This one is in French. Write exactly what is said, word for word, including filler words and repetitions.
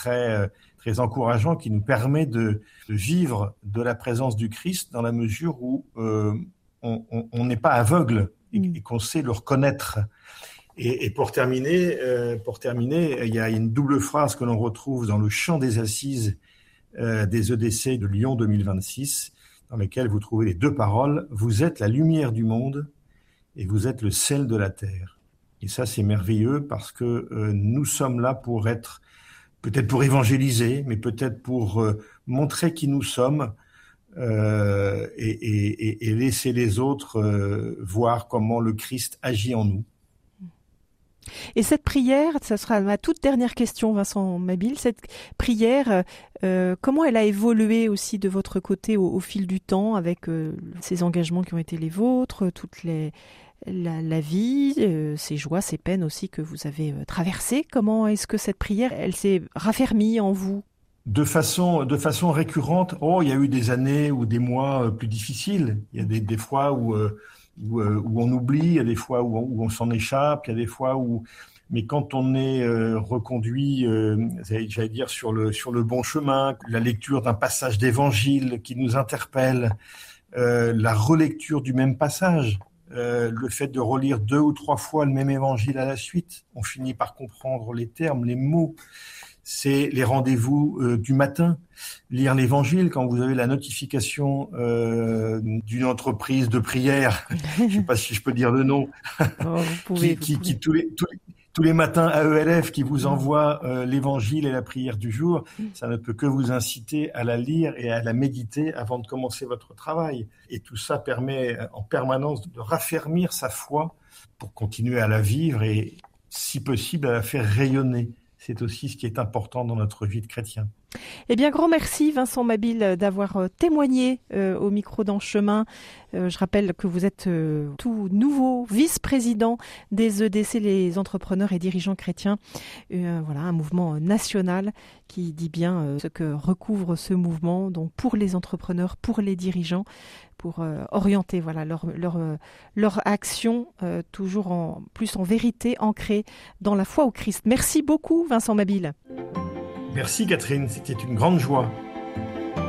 très, très encourageant qui nous permet de, de vivre de la présence du Christ dans la mesure où euh, on n'est pas aveugle et, et qu'on sait le reconnaître. Et, et pour terminer, euh, pour terminer, il y a une double phrase que l'on retrouve dans le chant des assises euh, des E D C de Lyon deux mille vingt-six, dans lesquelles vous trouvez les deux paroles « Vous êtes la lumière du monde et vous êtes le sel de la terre ». Et ça, c'est merveilleux parce que euh, nous sommes là pour être, peut-être pour évangéliser, mais peut-être pour euh, montrer qui nous sommes euh, et, et, et laisser les autres euh, voir comment le Christ agit en nous. Et cette prière, ça sera ma toute dernière question, Vincent Mabille, cette prière, euh, comment elle a évolué aussi de votre côté au, au fil du temps avec euh, ces engagements qui ont été les vôtres, toute les, la, la vie, euh, ces joies, ces peines aussi que vous avez euh, traversées. Comment est-ce que cette prière, elle s'est raffermie en vous ? De façon, de façon récurrente, oh, il y a eu des années ou des mois plus difficiles. Il y a des, des fois où... Euh, Où, euh, où on oublie, il y a des fois où on, où on s'en échappe, il y a des fois où... Mais quand on est euh, reconduit, euh, j'allais dire, sur le, sur le bon chemin, la lecture d'un passage d'évangile qui nous interpelle, euh, la relecture du même passage, euh, le fait de relire deux ou trois fois le même évangile à la suite, on finit par comprendre les termes, les mots. C'est les rendez-vous euh, du matin, lire l'évangile quand vous avez la notification euh, d'une entreprise de prière, je ne sais pas si je peux dire le nom, oh, pouvez, qui, qui, qui tous, les, tous, les, tous les matins A E L F qui vous envoie euh, l'évangile et la prière du jour, ça ne peut que vous inciter à la lire et à la méditer avant de commencer votre travail. Et tout ça permet en permanence de raffermir sa foi pour continuer à la vivre et, si possible, à la faire rayonner. C'est aussi ce qui est important dans notre vie de chrétien. Eh bien, grand merci Vincent Mabille d'avoir témoigné euh, au micro d'En Chemin. Euh, je rappelle que vous êtes euh, tout nouveau vice-président des E D C, les entrepreneurs et dirigeants chrétiens. Euh, voilà, un mouvement national qui dit bien euh, ce que recouvre ce mouvement, donc pour les entrepreneurs, pour les dirigeants, pour euh, orienter voilà leur leur euh, leur action euh, toujours en plus en vérité ancrée dans la foi au Christ. Merci beaucoup Vincent Mabille. Merci Catherine, c'était une grande joie.